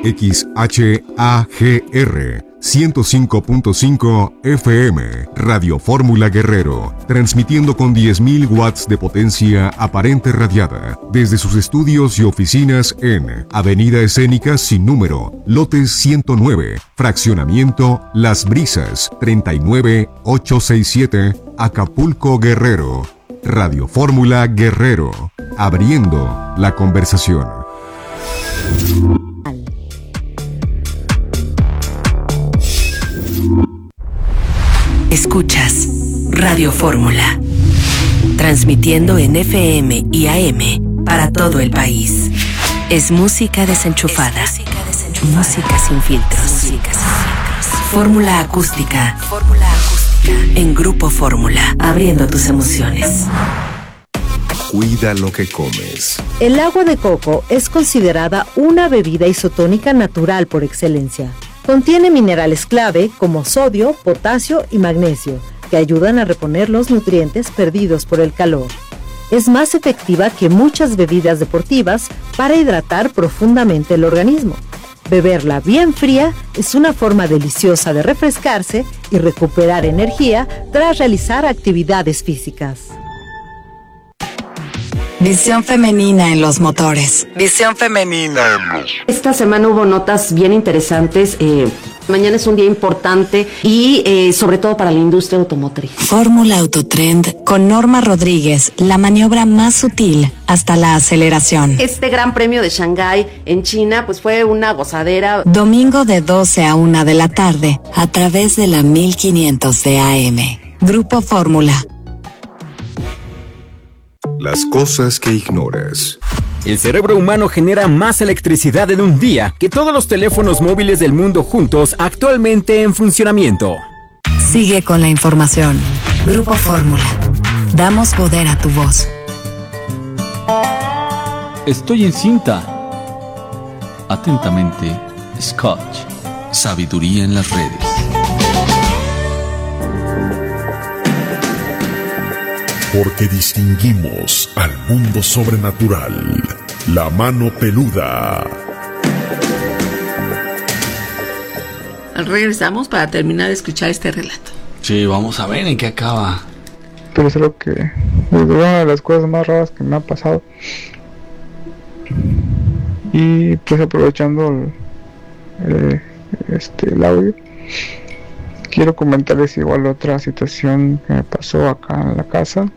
XHAGR 105.5 FM, Radio Fórmula Guerrero, transmitiendo con 10.000 watts de potencia aparente radiada, desde sus estudios y oficinas en Avenida Escénica sin número, lote 109, fraccionamiento Las Brisas, 39867, Acapulco, Guerrero. Radio Fórmula Guerrero, abriendo la conversación. Escuchas Radio Fórmula, transmitiendo en FM y AM para todo el país. Es música desenchufada, música sin filtros. Fórmula acústica. En Grupo Fórmula, abriendo tus emociones. Cuida lo que comes. El agua de coco es considerada una bebida isotónica natural por excelencia. Contiene minerales clave como sodio, potasio y magnesio, que ayudan a reponer los nutrientes perdidos por el calor. Es más efectiva que muchas bebidas deportivas para hidratar profundamente el organismo. Beberla bien fría es una forma deliciosa de refrescarse y recuperar energía tras realizar actividades físicas. Visión femenina en los motores. Visión femenina. Esta semana hubo notas bien interesantes. Mañana es un día importante y sobre todo para la industria automotriz. Fórmula Autotrend con Norma Rodríguez, la maniobra más sutil hasta la aceleración. Este Gran Premio de Shanghái en China pues fue una gozadera. Domingo de 12 a 1 de la tarde a través de la 1500 de AM. Grupo Fórmula. Las cosas que ignoras. El cerebro humano genera más electricidad en un día que todos los teléfonos móviles del mundo juntos actualmente en funcionamiento. Sigue con la información. Grupo Fórmula. Damos poder a tu voz. Estoy encinta. Atentamente, Scotch. Sabiduría en las redes. Porque distinguimos al mundo sobrenatural. La mano peluda. Regresamos para terminar de escuchar este relato. Sí, vamos a ver en qué acaba. Pero es algo que es una de las cosas más raras que me ha pasado. Y pues aprovechando el audio, quiero comentarles igual otra situación que me pasó acá en la casa.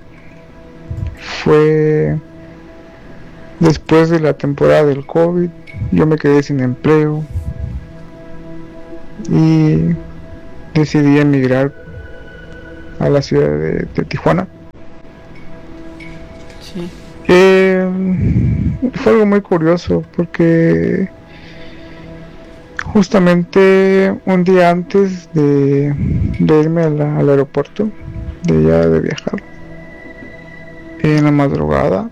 Fue después de la temporada del COVID, yo me quedé sin empleo y decidí emigrar a la ciudad de Tijuana. Sí. Fue algo muy curioso porque justamente un día antes de irme al aeropuerto, de viajar, en la madrugada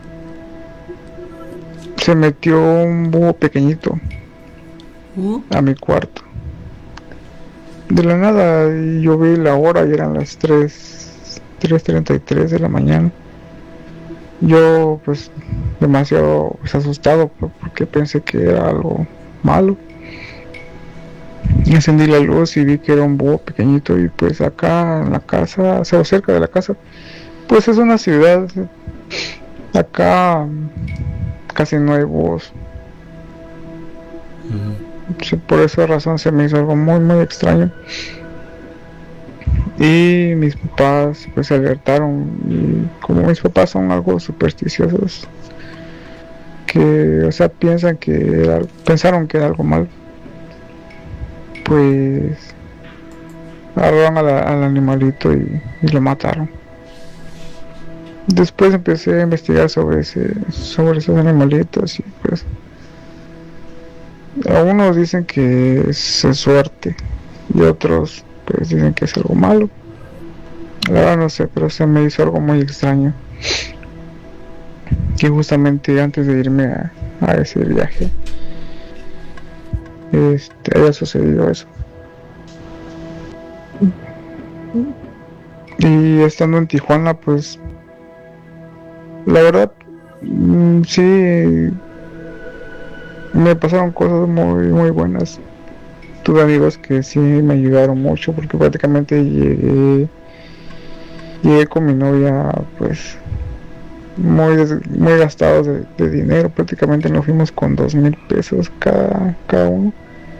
se metió un búho pequeñito a mi cuarto. De la nada, y yo vi la hora y eran las 3:33 de la mañana. Yo pues demasiado asustado porque pensé que era algo malo. Encendí la luz y vi que era un búho pequeñito, y pues acá en la casa, o sea, cerca de la casa, pues es una ciudad, acá casi no hay búhos. Sí, por esa razón se me hizo algo muy muy extraño. Y mis papás pues se alertaron, y como mis papás son algo supersticiosos, que o sea pensaron que era algo malo, pues agarraron al animalito y lo mataron. Después empecé a investigar sobre esos animalitos, y pues algunos dicen que es suerte y otros pues dicen que es algo malo. La verdad no sé, pero se me hizo algo muy extraño que justamente antes de irme a ese viaje haya sucedido eso. Y estando en Tijuana, pues la verdad sí me pasaron cosas muy, muy buenas. Tuve amigos que sí me ayudaron mucho porque prácticamente llegué con mi novia pues muy gastados de dinero. Prácticamente nos fuimos con 2,000 pesos cada uno.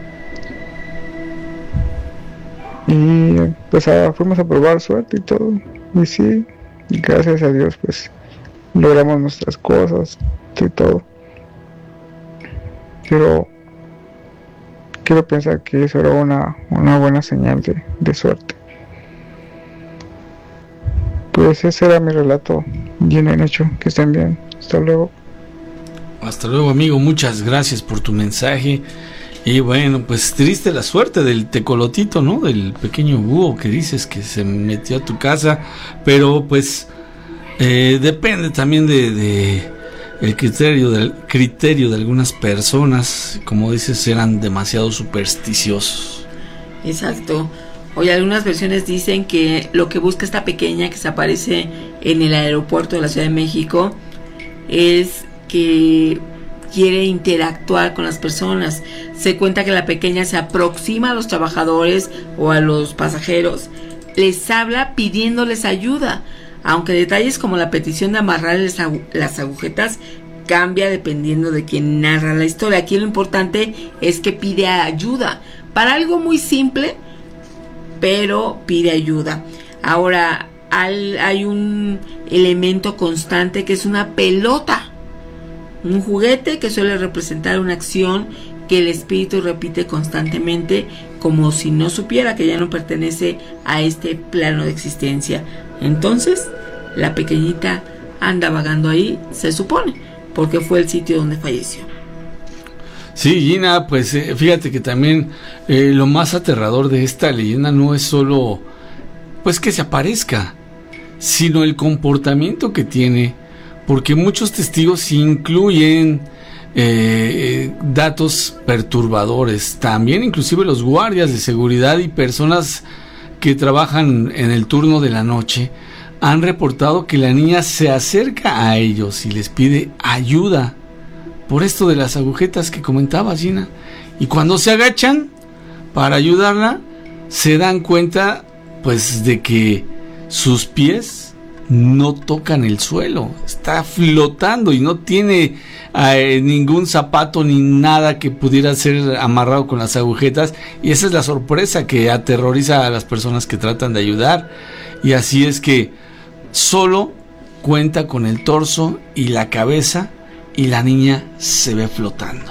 Y pues fuimos a probar suerte y todo. Y sí, gracias a Dios pues logramos nuestras cosas y todo. Pero quiero pensar que eso era una buena señal de suerte. Pues ese era mi relato, bien hecho, que estén bien. Hasta luego. Hasta luego, amigo, muchas gracias por tu mensaje. Y bueno, pues triste la suerte del tecolotito, ¿no? Del pequeño búho que dices que se metió a tu casa, pero pues depende también de el criterio de algunas personas. Como dices, eran demasiado supersticiosos. Exacto. Hoy algunas versiones dicen que lo que busca esta pequeña que se aparece en el aeropuerto de la Ciudad de México es que quiere interactuar con las personas. Se cuenta que la pequeña se aproxima a los trabajadores o a los pasajeros, les habla pidiéndoles ayuda, aunque detalles como la petición de amarrar las agujetas cambia dependiendo de quién narra la historia. Aquí lo importante es que pide ayuda para algo muy simple, pero pide ayuda. Ahora hay un elemento constante que es una pelota, un juguete que suele representar una acción que el espíritu repite constantemente, como si no supiera que ya no pertenece a este plano de existencia. Entonces la pequeñita anda vagando ahí, se supone, porque fue el sitio donde falleció. Sí, Gina, pues fíjate que también lo más aterrador de esta leyenda no es solo pues que se aparezca, sino el comportamiento que tiene, porque muchos testigos incluyen datos perturbadores, también inclusive los guardias de seguridad y personas que trabajan en el turno de la noche han reportado que la niña se acerca a ellos y les pide ayuda por esto de las agujetas que comentabas, Gina, y cuando se agachan para ayudarla se dan cuenta pues de que sus pies no tocan el suelo, está flotando y no tiene ningún zapato ni nada que pudiera ser amarrado con las agujetas, y esa es la sorpresa que aterroriza a las personas que tratan de ayudar. Y así es que solo cuenta con el torso y la cabeza y la niña se ve flotando.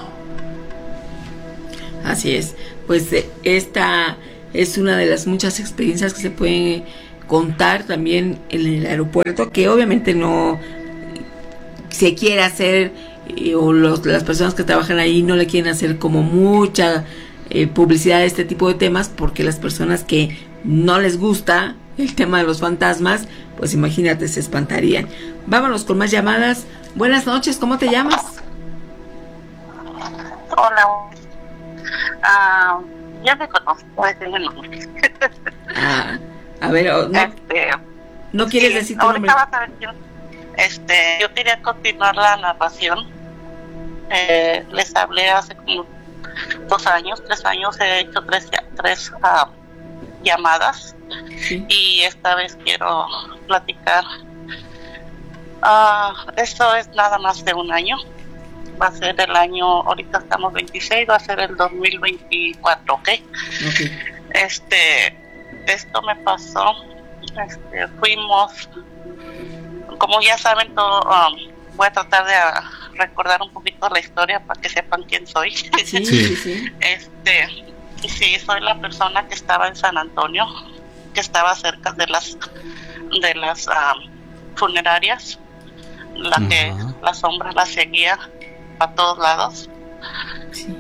Así es, pues esta es una de las muchas experiencias que se pueden contar también en el aeropuerto, que obviamente no se quiere hacer, o las personas que trabajan ahí no le quieren hacer como mucha publicidad de este tipo de temas, porque las personas que no les gusta el tema de los fantasmas, pues imagínate, se espantarían. Vámonos con más llamadas. Buenas noches, ¿cómo te llamas? Hola. Ya me conozco, tengo el nombre. A ver, no quieres decir tu nombre. Vas a ver, yo quería continuar la narración. Les hablé hace como 3 años, he hecho tres llamadas, sí. Y esta vez quiero platicar. Esto es nada más de un año. Va a ser el año, ahorita estamos 26, va a ser el 2024, ¿ok? Esto me pasó, fuimos, como ya saben todo, voy a tratar de recordar un poquito la historia para que sepan quién soy. Sí. Sí, soy la persona que estaba en San Antonio, que estaba cerca de las funerarias, que la sombra la seguía a todos lados. Sí.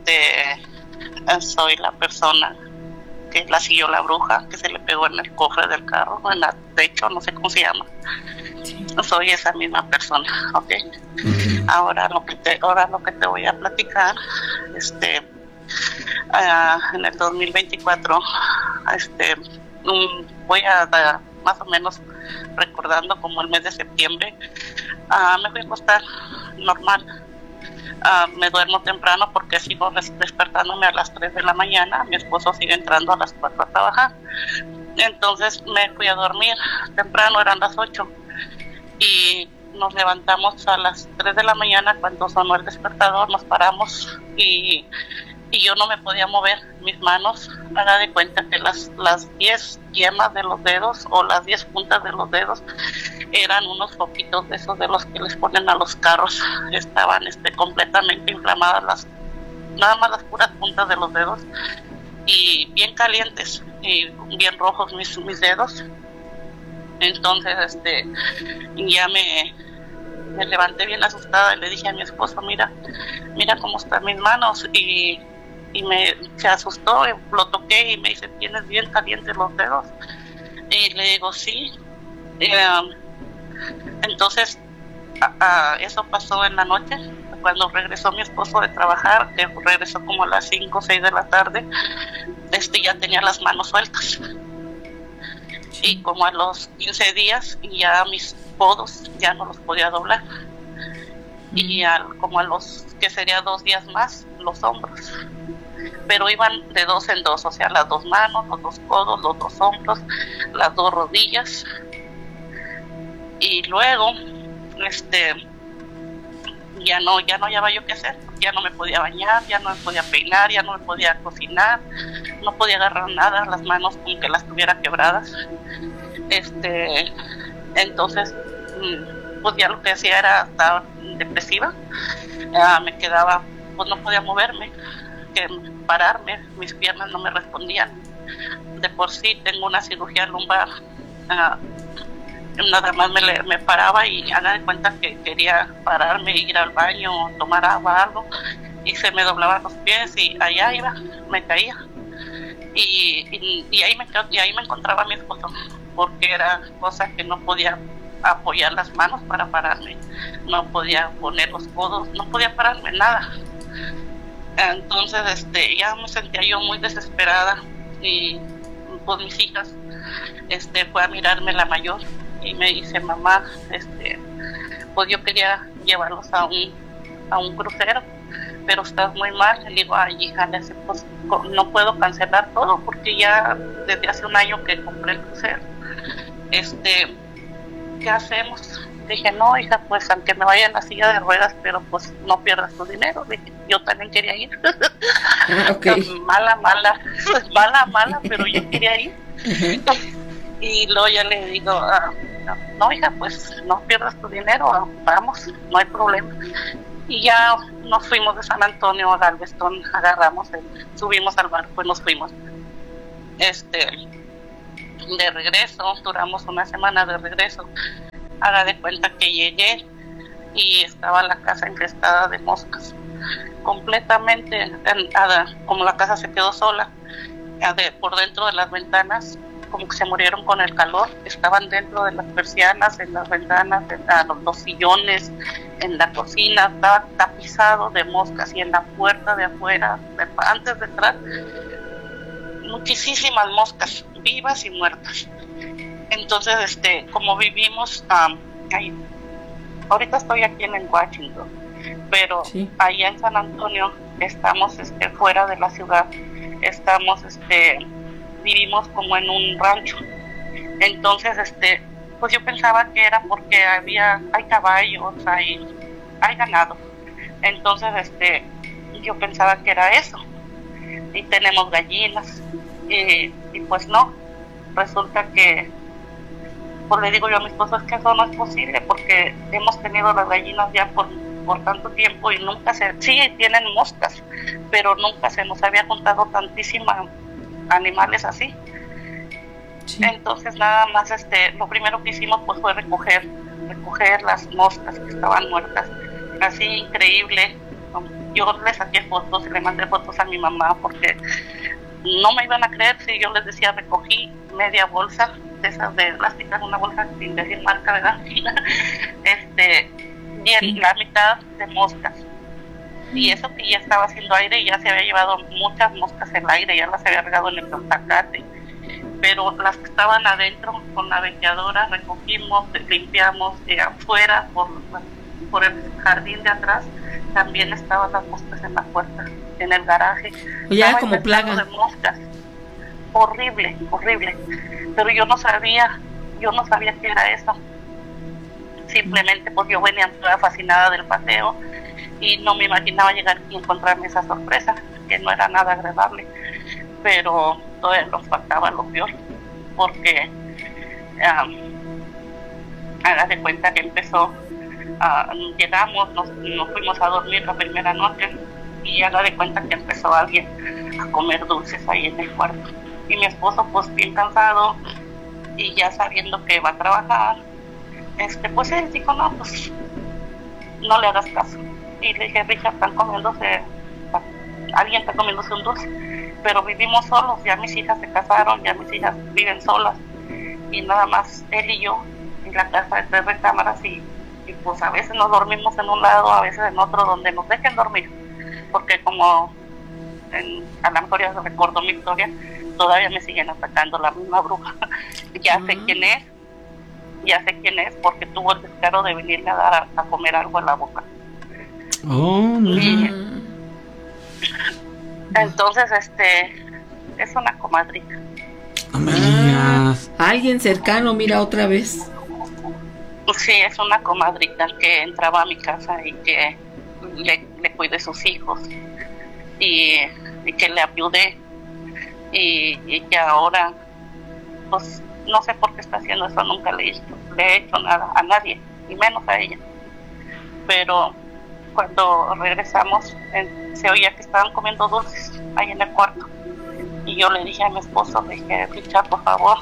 Soy la persona que la siguió la bruja, que se le pegó en el cofre del carro, en el techo, no sé cómo se llama. Sí. Soy esa misma persona, ¿ok? Ahora lo que te voy a platicar, en el 2024, voy a más o menos recordando como el mes de septiembre, me fui a acostar normal. Me duermo temprano porque sigo despertándome a las 3 de la mañana. Mi esposo sigue entrando a las 4 a trabajar. Entonces me fui a dormir temprano, eran las 8. Y nos levantamos a las 3 de la mañana cuando sonó el despertador, nos paramos y yo no me podía mover mis manos. Haga de cuenta que las 10 yemas de los dedos o las 10 puntas de los dedos eran unos foquitos de esos de los que les ponen a los carros. Estaban completamente inflamadas, nada más las puras puntas de los dedos, y bien calientes y bien rojos mis dedos. Entonces ya me levanté bien asustada y le dije a mi esposo, mira cómo están mis manos, y se asustó, lo toqué y me dice, ¿tienes bien calientes los dedos? Y le digo, sí. Entonces eso pasó en la noche, cuando regresó mi esposo de trabajar, que regresó como a las 5 o 6 de la tarde. Ya tenía las manos sueltas, y como a los 15 días ya mis codos ya no los podía doblar, y como a los que sería 2 días más, los hombros, pero iban de 2 en 2, o sea, las 2 manos, los 2 codos, los 2 hombros, las 2 rodillas. Y luego ya no hallaba yo qué hacer, ya no me podía bañar, ya no me podía peinar, ya no me podía cocinar, no podía agarrar nada, las manos como que las tuviera quebradas. Entonces pues ya lo que hacía era estar depresiva. Me quedaba, pues no podía moverme, pararme, mis piernas no me respondían. De por sí tengo una cirugía lumbar, nada más me paraba y haga de cuenta que quería pararme, ir al baño, tomar agua, algo, y se me doblaban los pies y allá iba, me caía. Y ahí me encontraba mi esposo, porque era cosa que no podía apoyar las manos para pararme, no podía poner los codos, no podía pararme, nada. Entonces ya me sentía yo muy desesperada, y pues mis hijas fue a mirarme la mayor y me dice, mamá, pues yo quería llevarlos a un crucero, pero estás muy mal. Le digo, ay hija, pues no puedo cancelar todo porque ya desde hace un año que compré el crucero. ¿Qué hacemos? Dije, no hija, pues aunque me vaya en la silla de ruedas, pero pues no pierdas tu dinero. Dije, yo también quería ir. Okay. mala, pero yo quería ir. Y luego ya le digo, no hija, pues no pierdas tu dinero, vamos, no hay problema. Y ya nos fuimos de San Antonio a Galveston, agarramos, subimos al barco y nos fuimos. De regreso, duramos una semana de regreso. Haga de cuenta que llegué y estaba la casa infestada de moscas, completamente, como la casa se quedó sola, por dentro de las ventanas, como que se murieron con el calor, estaban dentro de las persianas, en las ventanas, en los sillones, en la cocina, estaba tapizado de moscas, y en la puerta de afuera, antes de entrar, muchísimas moscas, vivas y muertas. Entonces, como vivimos ahorita estoy aquí en Washington, pero sí, allá en San Antonio estamos fuera de la ciudad, estamos vivimos como en un rancho. Entonces pues yo pensaba que era porque hay caballos, hay ganado. Entonces yo pensaba que era eso, y tenemos gallinas, y pues no, resulta que, pues le digo yo a mi esposo, es que eso no es posible, porque hemos tenido las gallinas ya por tanto tiempo y nunca sí tienen moscas, pero nunca se nos había juntado tantísimas animales así. Sí. Entonces nada más lo primero que hicimos pues fue recoger las moscas que estaban muertas, así increíble. Yo les saqué fotos y le mandé fotos a mi mamá porque no me iban a creer si yo les decía, recogí media bolsa de esas de plásticas, una bolsa sin decir marca, ¿verdad? Bien, la mitad de moscas. Y eso que ya estaba haciendo aire, y ya se había llevado muchas moscas en el aire, ya las había regado en el zacate. Pero las que estaban adentro, con la venteadora, recogimos, limpiamos afuera, por el jardín de atrás también estaban las moscas en la puerta, en el garaje. Ya era como plaga de moscas. Horrible, horrible. Pero yo no sabía qué era eso. Simplemente pues yo venía toda fascinada del paseo y no me imaginaba llegar y encontrarme esa sorpresa, que no era nada agradable. Pero todavía nos faltaba lo peor, porque haga de cuenta que empezó, llegamos, nos fuimos a dormir la primera noche y haga de cuenta que empezó alguien a comer dulces ahí en el cuarto. Y mi esposo pues bien cansado y ya sabiendo que va a trabajar, pues él dijo, no, pues no le hagas caso. Y le dije, Richard, alguien está comiéndose un dulce, pero vivimos solos, ya mis hijas se casaron, ya mis hijas viven solas y nada más él y yo en la casa de 3 recámaras y pues a veces nos dormimos en un lado, a veces en otro, donde nos dejen dormir, porque como a lo mejor ya recuerdo mi historia, todavía me siguen atacando la misma bruja. Ya sé quién es porque tuvo el descaro de venirme a dar a comer algo en la boca. Entonces es una comadrita. Alguien cercano, mira, otra vez. Sí, es una comadrita que entraba a mi casa y que le cuidé sus hijos y que le ayudé y que ahora pues no sé por qué está haciendo eso, nunca le he hecho nada a nadie y menos a ella. Pero cuando regresamos se oía que estaban comiendo dulces ahí en el cuarto y yo le dije a mi esposo, le dije, Richard, por favor,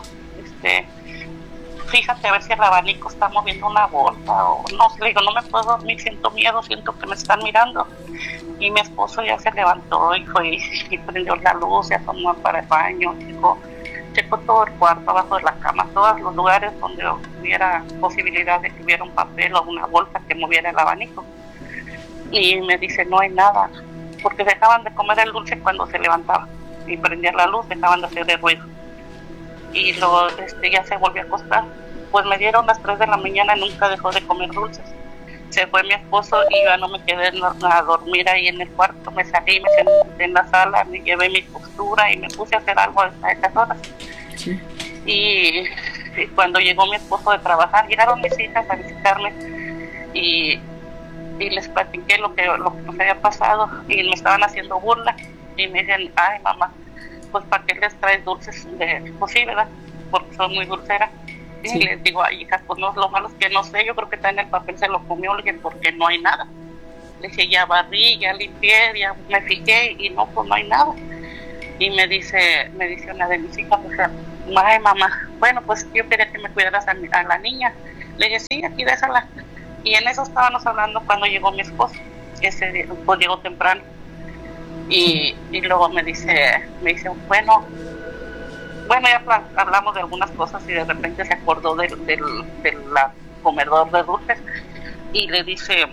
fíjate a ver si el abanico está moviendo una bolsa o no. Le digo, no me puedo dormir, siento miedo, siento que me están mirando. Y mi esposo ya se levantó y fue y prendió la luz, se asomó para el baño, checó todo el cuarto, abajo de la cama, todos los lugares donde hubiera posibilidad de que hubiera un papel o una bolsa que moviera el abanico. Y me dice, no hay nada, porque dejaban de comer el dulce cuando se levantaba y prendía la luz, dejaban de hacer el ruido. Y ya se volvió a acostar. Pues me dieron las 3 de la mañana y nunca dejó de comer dulces. Se fue mi esposo y yo no me quedé a dormir ahí en el cuarto. Me salí, me senté en la sala, me llevé mi costura y me puse a hacer algo a esas horas. Sí. Y cuando llegó mi esposo de trabajar, llegaron mis hijas a visitarme y les platiqué lo que nos había pasado y me estaban haciendo burla y me dicen, ay mamá, pues para qué les traes dulces, pues sí, ¿verdad? Porque soy muy dulcera. Sí. Y les digo, ay hijas, pues no, lo malo es que no sé, yo creo que está en el papel, se lo comió alguien porque no hay nada. Le dije, ya barrí, ya limpié, ya me fijé y no, pues no hay nada. Y me dice una de mis hijas, pues, ay mamá, bueno, pues yo quería que me cuidaras a la niña. Le dije, sí, aquí désala. Y en eso estábamos hablando cuando llegó mi esposo, ese día, pues llegó temprano. Y luego me dice, bueno, ya hablamos de algunas cosas y de repente se acordó del comedor de dulces y le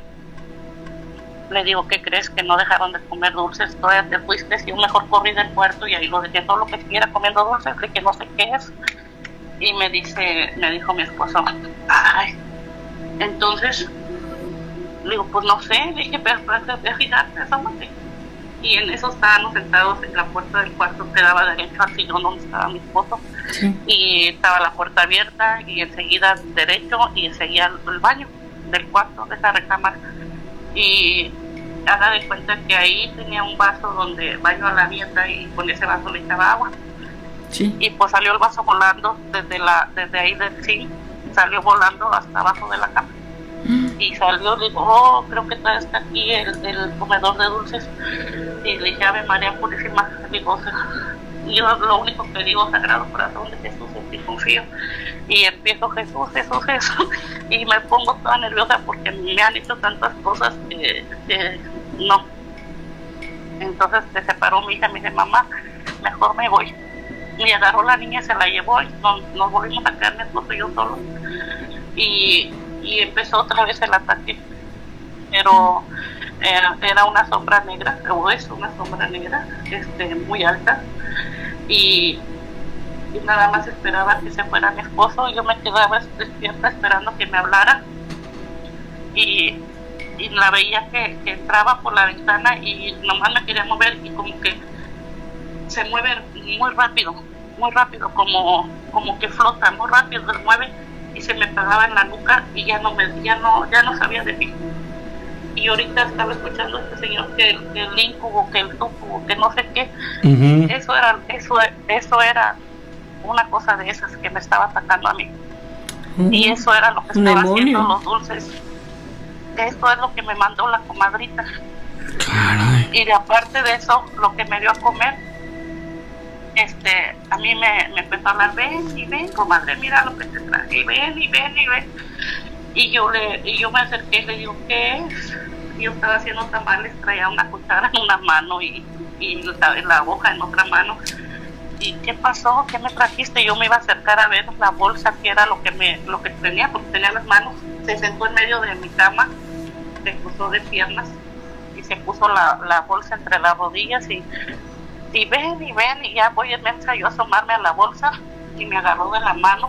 digo, ¿qué crees? Que no dejaron de comer dulces, todavía te fuiste, y yo mejor corrí del puerto y ahí lo dejé todo lo que estuviera comiendo dulces, de que no sé qué es. Y me dijo mi esposo, ay, entonces, le digo, pues no sé, le dije, pero fíjate, asómate. Y en eso estábamos sentados en la puerta del cuarto que daba derecho al sillón donde estaba mi esposo. Sí. Y estaba la puerta abierta y enseguida derecho y seguía el baño del cuarto de esa recámara. Y haga de cuenta que ahí tenía un vaso donde baño a la nieta y con ese vaso le echaba agua. Sí. Y pues salió el vaso volando desde ahí del zinc, salió volando hasta abajo de la cama. Y salió, digo, creo que todavía está aquí el comedor de dulces. Y le dije, Ave María Purísima, digo, yo lo único que digo, Sagrado Corazón de Jesús, en ti confío. Y empiezo, Jesús, y me pongo toda nerviosa porque me han hecho tantas cosas que no. Entonces se separó mi hija, me dice, mamá, mejor me voy. Y agarró la niña, se la llevó y nos volvimos a quedar mi esposo y yo solo. Y empezó otra vez el ataque, pero era una sombra negra, o es una sombra negra, muy alta, y nada más esperaba que se fuera mi esposo y yo me quedaba despierta esperando que me hablara, y y la veía que entraba por la ventana y nomás me quería mover y como que se mueve muy rápido, como que flota muy rápido, se mueve y se me pegaba en la nuca y ya no sabía de mí. Y ahorita estaba escuchando a este señor que el incubo, que el túcubo, que no sé qué. Uh-huh. Eso era una cosa de esas que me estaba atacando a mí. Uh-huh. Y eso era lo que estaba haciendo los dulces. Esto es lo que me mandó la comadrita. Caray. Y de aparte de eso, lo que me dio a comer, a mí me empezó a hablar, ven, comadre, mira lo que te traje, y ven. Y yo me acerqué y le digo, ¿qué es? Yo estaba haciendo tamales, traía una cuchara en una mano y la hoja en otra mano. ¿Y qué pasó? ¿Qué me trajiste? Yo me iba a acercar a ver la bolsa, que era lo que tenía, porque tenía las manos. Se sentó en medio de mi cama, se cruzó de piernas y se puso la bolsa entre las rodillas y ven, y ya voy inmensa yo a asomarme a la bolsa y me agarró de la mano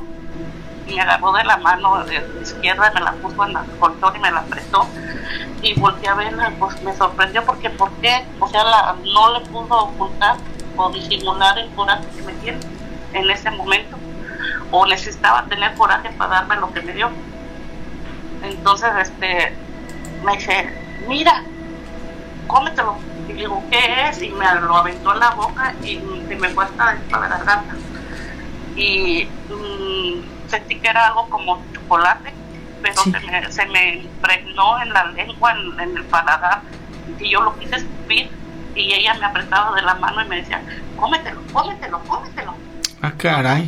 izquierda, me la puso en el colchón y me la apretó y volteé a verla. Pues me sorprendió porque ¿por qué? O sea, no le pudo ocultar o disimular el coraje que me tiene en ese momento, o necesitaba tener coraje para darme lo que me dio. Entonces me dice, mira, cómetelo. Y digo, ¿qué es? Y me lo aventó en la boca y se me fue hasta dentro de la garganta. Y sentí que era algo como chocolate, pero sí. se me impregnó en la lengua, en el paladar, y yo lo quise escupir y ella me apretaba de la mano y me decía, cómetelo. Ah, caray.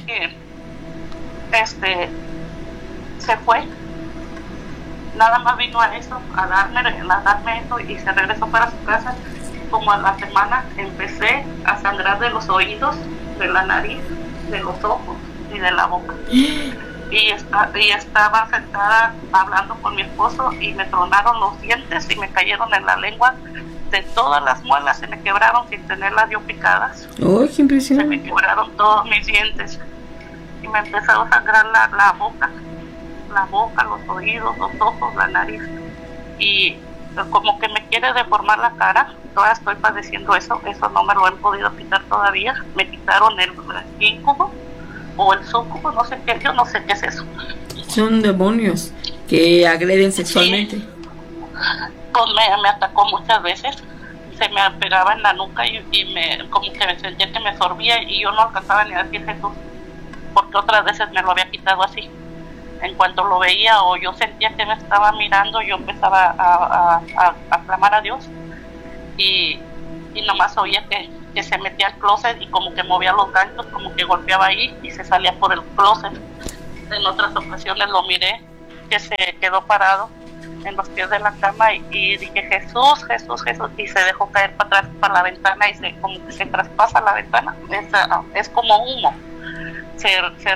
Se fue. Nada más vino a eso, a darme eso, y se regresó para su casa. Como a la semana empecé a sangrar de los oídos, de la nariz, de los ojos y de la boca. Y estaba sentada hablando con mi esposo y me tronaron los dientes y me cayeron en la lengua. De todas las muelas se me quebraron sin tenerlas yo picadas. ¡Oh, qué impresionante! Se me quebraron todos mis dientes y me empezó a sangrar la boca, los oídos, los ojos, la nariz, y como que me quiere deformar la cara. Todavía estoy padeciendo eso no me lo han podido quitar todavía. Me quitaron el íncubo o el súcubo, no sé qué, yo no sé qué es eso. Son demonios que agreden sexualmente. Sí. Pues me atacó muchas veces, se me pegaba en la nuca y como que me sentía que me sorbía y yo no alcanzaba ni a decir Jesús, porque otras veces me lo había quitado así. En cuanto lo veía o yo sentía que me estaba mirando, yo empezaba a clamar a Dios y nomás oía que se metía al closet y como que movía los ganchos, como que golpeaba ahí y se salía por el closet. En otras ocasiones lo miré que se quedó parado en los pies de la cama y dije Jesús, y se dejó caer para atrás para la ventana y como que se traspasa la ventana, es como humo, se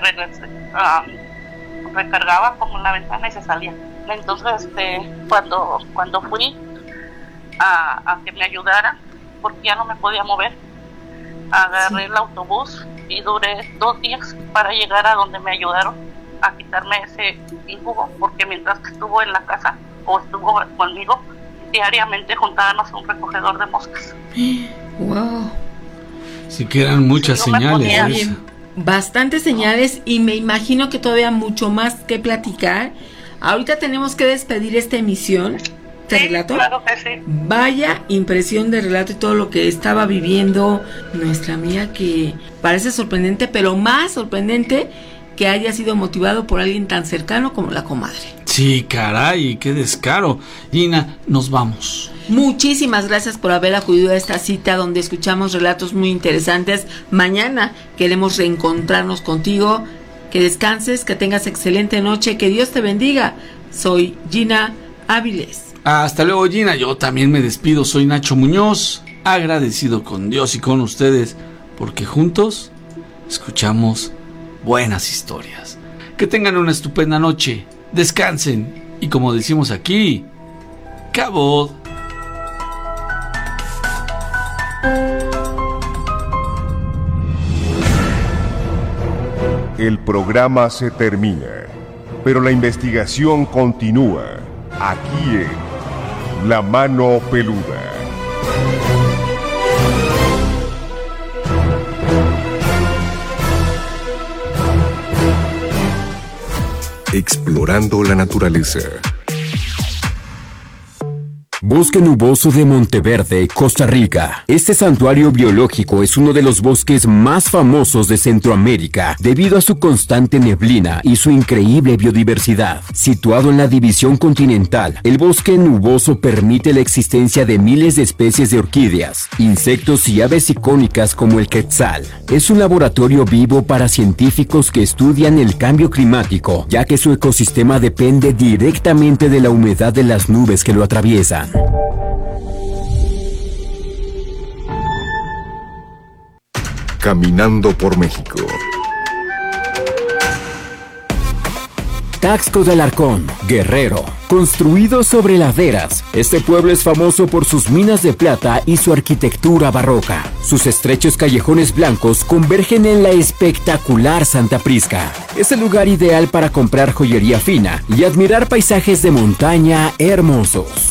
recargaba como en la ventana y se salía. Entonces cuando fui a que me ayudara, porque ya no me podía mover, agarré el autobús y duré 2 días para llegar a donde me ayudaron a quitarme ese incubo, porque mientras que estuvo en la casa o estuvo conmigo, diariamente juntábamos un recogedor de moscas. Wow. Sí que eran muchas señales. Bastantes señales, y me imagino que todavía mucho más que platicar. Ahorita tenemos que despedir esta emisión de relato. Claro que sí. Vaya impresión de relato y todo lo que estaba viviendo nuestra amiga, que parece sorprendente, pero más sorprendente que haya sido motivado por alguien tan cercano como la comadre. Sí, caray, qué descaro. Gina, nos vamos. Muchísimas gracias por haber acudido a esta cita donde escuchamos relatos muy interesantes. Mañana queremos reencontrarnos contigo. Que descanses, que tengas excelente noche, que Dios te bendiga. Soy Gina Áviles. Hasta luego, Gina. Yo también me despido. Soy Nacho Muñoz, agradecido con Dios y con ustedes, porque juntos escuchamos buenas historias. Que tengan una estupenda noche. Descansen. Y como decimos aquí, cabot. El programa se termina, pero la investigación continúa aquí en La mano peluda. Explorando la naturaleza. Bosque Nuboso de Monteverde, Costa Rica. Este santuario biológico es uno de los bosques más famosos de Centroamérica debido a su constante neblina y su increíble biodiversidad. Situado en la división continental, el bosque nuboso permite la existencia de miles de especies de orquídeas, insectos y aves icónicas como el quetzal. Es un laboratorio vivo para científicos que estudian el cambio climático, ya que su ecosistema depende directamente de la humedad de las nubes que lo atraviesan. Caminando por México. Taxco de Alarcón, Guerrero. Construido sobre laderas, este pueblo es famoso por sus minas de plata y su arquitectura barroca. Sus estrechos callejones blancos convergen en la espectacular Santa Prisca. Es el lugar ideal para comprar joyería fina y admirar paisajes de montaña hermosos.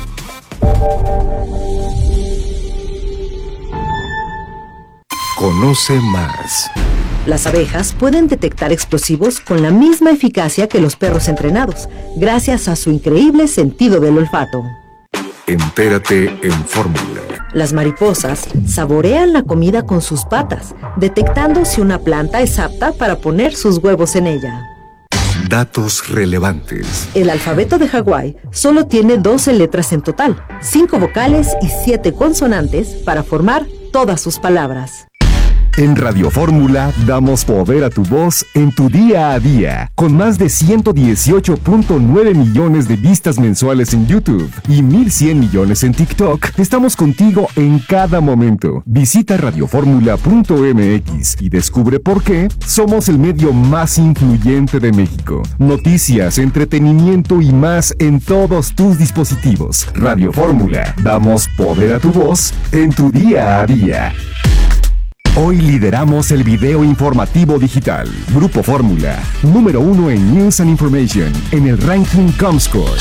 Conoce más. Las abejas pueden detectar explosivos con la misma eficacia que los perros entrenados, gracias a su increíble sentido del olfato. Entérate en Fórmula. Las mariposas saborean la comida con sus patas, detectando si una planta es apta para poner sus huevos en ella. Datos relevantes. El alfabeto de Hawái solo tiene 12 letras en total, 5 vocales y 7 consonantes para formar todas sus palabras. En Radio Fórmula damos poder a tu voz en tu día a día. Con más de 118.9 millones de vistas mensuales en YouTube y 1.100 millones en TikTok, estamos contigo en cada momento. Visita radioformula.mx y descubre por qué somos el medio más influyente de México. Noticias, entretenimiento y más en todos tus dispositivos. Radio Fórmula, damos poder a tu voz en tu día a día. Hoy lideramos el video informativo digital. Grupo Fórmula, número 1 en News and Information, en el ranking Comscore.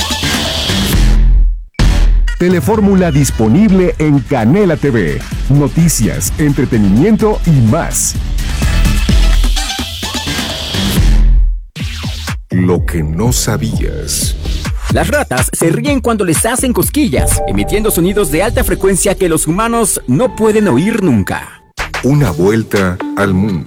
Telefórmula disponible en Canela TV. Noticias, entretenimiento y más. Lo que no sabías. Las ratas se ríen cuando les hacen cosquillas, emitiendo sonidos de alta frecuencia que los humanos no pueden oír nunca. Una vuelta al mundo.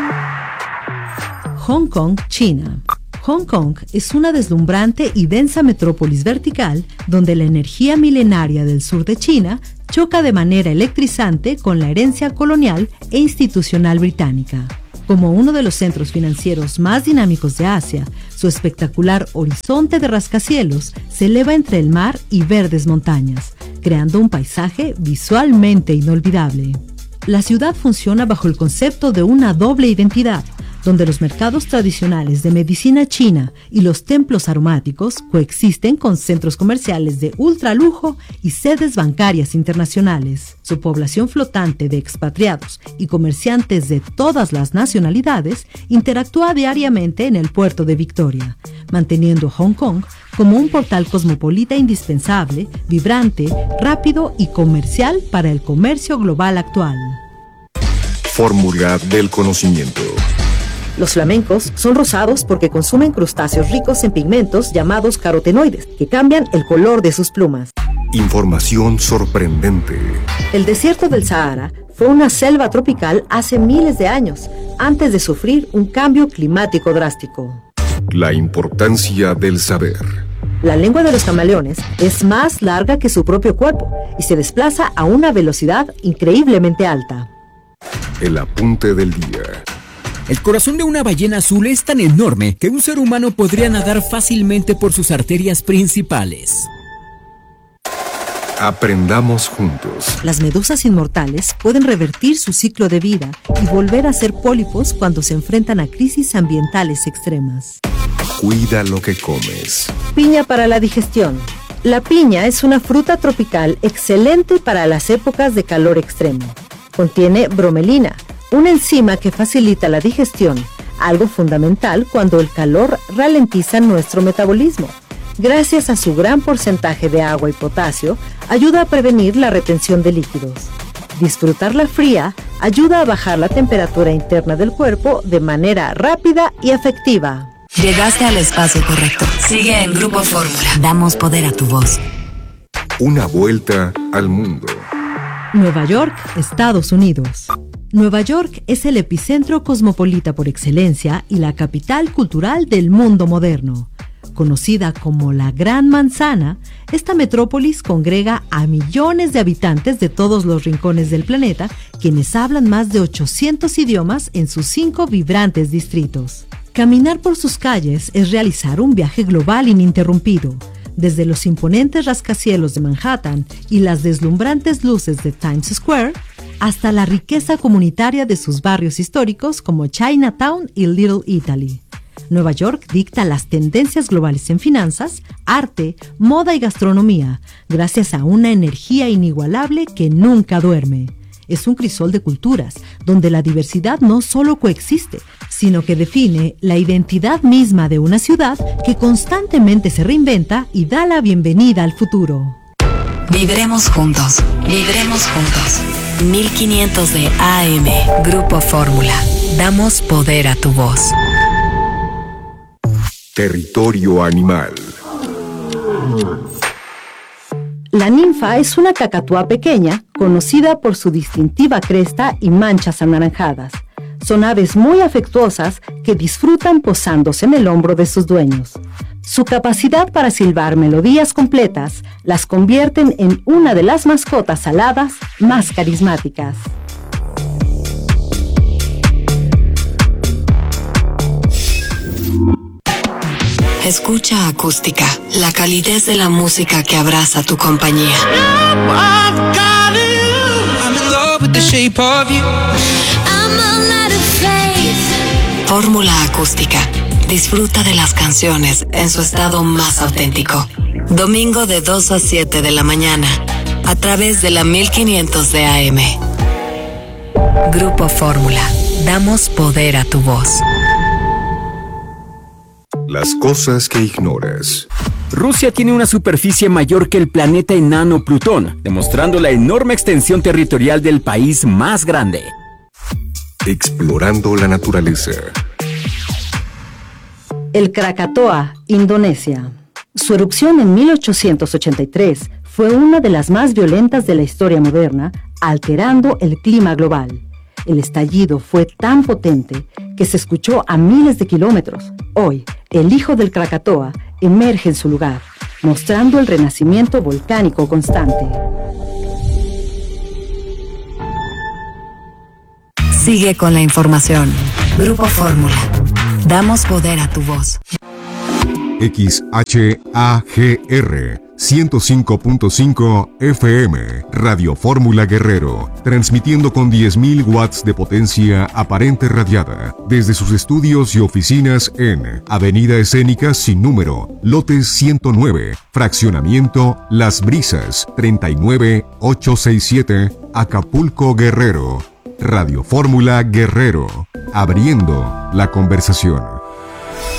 Hong Kong, China. Hong Kong es una deslumbrante y densa metrópolis vertical donde la energía milenaria del sur de China choca de manera electrizante con la herencia colonial e institucional británica. Como uno de los centros financieros más dinámicos de Asia, su espectacular horizonte de rascacielos se eleva entre el mar y verdes montañas, creando un paisaje visualmente inolvidable. La ciudad funciona bajo el concepto de una doble identidad, donde los mercados tradicionales de medicina china y los templos aromáticos coexisten con centros comerciales de ultralujo y sedes bancarias internacionales. Su población flotante de expatriados y comerciantes de todas las nacionalidades interactúa diariamente en el puerto de Victoria, manteniendo a Hong Kong como un portal cosmopolita indispensable, vibrante, rápido y comercial para el comercio global actual. Fórmula del conocimiento. Los flamencos son rosados porque consumen crustáceos ricos en pigmentos llamados carotenoides, que cambian el color de sus plumas. Información sorprendente. El desierto del Sahara fue una selva tropical hace miles de años, antes de sufrir un cambio climático drástico. La importancia del saber. La lengua de los camaleones es más larga que su propio cuerpo y se desplaza a una velocidad increíblemente alta. El apunte del día. El corazón de una ballena azul es tan enorme que un ser humano podría nadar fácilmente por sus arterias principales. Aprendamos juntos. Las medusas inmortales pueden revertir su ciclo de vida y volver a ser pólipos cuando se enfrentan a crisis ambientales extremas. Cuida lo que comes. Piña para la digestión. La piña es una fruta tropical excelente para las épocas de calor extremo. Contiene bromelina, una enzima que facilita la digestión, algo fundamental cuando el calor ralentiza nuestro metabolismo. Gracias a su gran porcentaje de agua y potasio, ayuda a prevenir la retención de líquidos. Disfrutarla fría ayuda a bajar la temperatura interna del cuerpo de manera rápida y efectiva. Llegaste al espacio correcto. Sigue en Grupo Fórmula. Damos poder a tu voz. Una vuelta al mundo. Nueva York, Estados Unidos. Nueva York es el epicentro cosmopolita por excelencia y la capital cultural del mundo moderno. Conocida como la Gran Manzana, esta metrópolis congrega a millones de habitantes de todos los rincones del planeta, quienes hablan más de 800 idiomas en sus 5 vibrantes distritos. Caminar por sus calles es realizar un viaje global ininterrumpido. Desde los imponentes rascacielos de Manhattan y las deslumbrantes luces de Times Square, hasta la riqueza comunitaria de sus barrios históricos como Chinatown y Little Italy. Nueva York dicta las tendencias globales en finanzas, arte, moda y gastronomía, gracias a una energía inigualable que nunca duerme. Es un crisol de culturas, donde la diversidad no solo coexiste, sino que define la identidad misma de una ciudad que constantemente se reinventa y da la bienvenida al futuro. Vibremos juntos, vibremos juntos. 1500 de AM, Grupo Fórmula. Damos poder a tu voz. Territorio animal. La ninfa es una cacatúa pequeña, conocida por su distintiva cresta y manchas anaranjadas. Son aves muy afectuosas que disfrutan posándose en el hombro de sus dueños. Su capacidad para silbar melodías completas las convierten en una de las mascotas aladas más carismáticas. Escucha Acústica, la calidez de la música que abraza tu compañía. Fórmula Acústica. Disfruta de las canciones en su estado más auténtico. Domingo de 2 a 7 de la mañana, a través de la 1500 de AM. Grupo Fórmula. Damos poder a tu voz. Las cosas que ignoras. Rusia tiene una superficie mayor que el planeta enano Plutón, demostrando la enorme extensión territorial del país más grande. Explorando la naturaleza. El Krakatoa, Indonesia. Su erupción en 1883 fue una de las más violentas de la historia moderna, alterando el clima global. El estallido fue tan potente que se escuchó a miles de kilómetros. Hoy, el hijo del Krakatoa emerge en su lugar, mostrando el renacimiento volcánico constante. Sigue con la información. Grupo Fórmula. Damos poder a tu voz. XHAGR 105.5 FM, Radio Fórmula Guerrero, transmitiendo con 10.000 watts de potencia aparente radiada, desde sus estudios y oficinas en Avenida Escénica sin número, lote 109, fraccionamiento Las Brisas, 39867, Acapulco, Guerrero. Radio Fórmula Guerrero, abriendo la conversación.